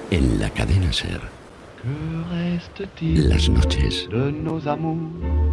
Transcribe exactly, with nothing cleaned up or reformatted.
En la cadena SER. Que reste-t-il Las noches de nos amours?